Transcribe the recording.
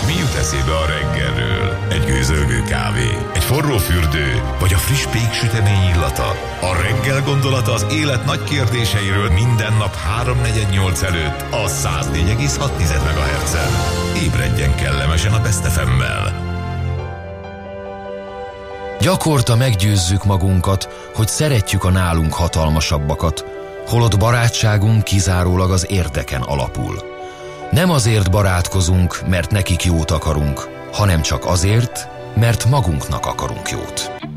mi jut eszébe a reggelről? Egy gőzölgő kávé, egy forró fürdő, vagy a friss péksütemény illata? A reggel gondolata az élet nagy kérdéseiről minden nap 3-4-8 előtt a 104,6 MHz-en. Ébredjen kellemesen a Best FM-mel. Gyakorta meggyőzzük magunkat, hogy szeretjük a nálunk hatalmasabbakat, holott barátságunk kizárólag az érdeken alapul. Nem azért barátkozunk, mert nekik jót akarunk, hanem csak azért, mert magunknak akarunk jót.